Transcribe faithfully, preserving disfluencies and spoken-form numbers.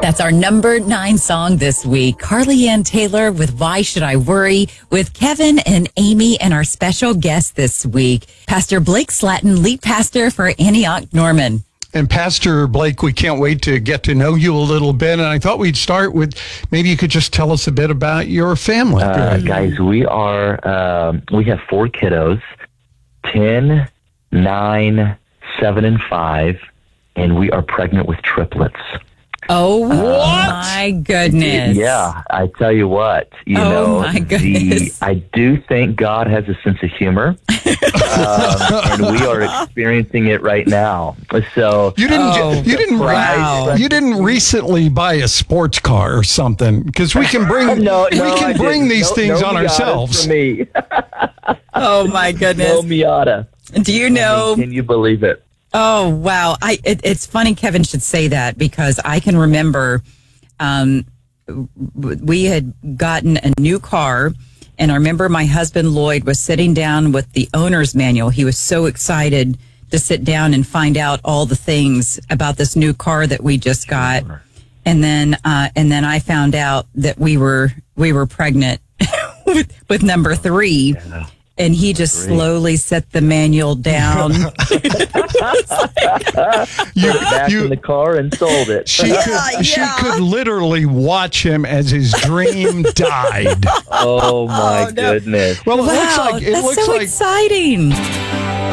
That's our number nine song this week. Carly Ann Taylor with Why Should I Worry with Kevin and Amy and our special guest this week, Pastor Blake Slatton, lead pastor for Antioch Norman. And Pastor Blake, we can't wait to get to know you a little bit. And I thought we'd start with maybe you could just tell us a bit about your family. Uh, guys, we are, um, we have four kiddos, ten, nine, seven, and five, and we are pregnant with triplets. Oh, what? my goodness. Yeah, I tell you what, you oh know, my goodness. The, I do think God has a sense of humor, um, and we are experiencing it right now. So you didn't, oh, you didn't, wow. you didn't recently buy a sports car or something because we can bring, no, we no, can I bring didn't. these no, things no on Miatas ourselves. For me. Oh my goodness. No Miata. Do you know? Can you believe it? Oh, wow. I it, It's funny Kevin should say that because I can remember um, we had gotten a new car, and I remember my husband Lloyd was sitting down with the owner's manual. He was so excited to sit down and find out all the things about this new car that we just got. And then uh, and then I found out that we were we were pregnant with, with number three. Yeah. And he just Great. slowly set the manual down. you, back you, in the car and sold it. She, yeah, could, yeah. she could literally watch him as his dream died. Oh, my oh, no. goodness. Well, it wow, looks like it that's looks so like exciting.